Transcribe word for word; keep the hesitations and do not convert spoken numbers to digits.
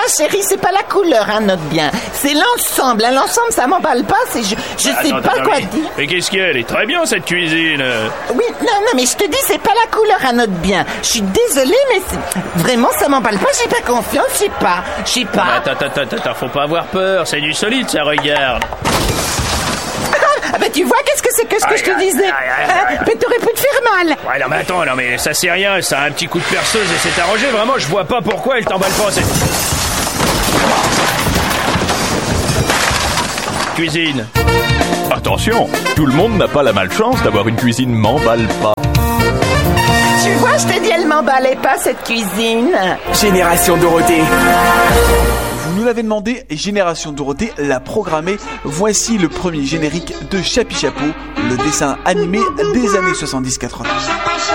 chérie, c'est pas la couleur, hein, note bien. C'est l'ensemble. Hein, l'ensemble, ça m'emballe pas. C'est je, je Attends, sais pas attends, quoi mais, dire. Mais qu'est-ce qu'il y a? Elle est très bien, cette cuisine. Oui, non, non, mais je te dis, c'est pas la couleur, hein, note bien. Je suis désolée, mais c'est... vraiment, ça m'emballe pas. J'ai pas confiance, je sais pas. Je sais pas. Attends, attends, attends, attends, faut pas avoir peur. C'est du solide, ça, regarde. Ah bah tu vois, qu'est-ce que c'est que ce que Aïe, je te aïe, disais aïe, aïe, hein aïe. Mais t'aurais pu te faire mal. Ouais, non, mais attends, non, mais ça c'est rien. Ça a un petit coup de perceuse et c'est arrangé. Vraiment, je vois pas pourquoi elle t'emballe pas, cette... Cuisine. Attention, tout le monde n'a pas la malchance d'avoir une cuisine m'emballe pas. Tu vois, je t'ai dit, elle m'emballait pas, cette cuisine. Génération Dorothée. Vous nous l'avez demandé, Génération Dorothée l'a programmé. Voici le premier générique de Chapi Chapeau, le dessin animé des années soixante-dix quatre-vingts.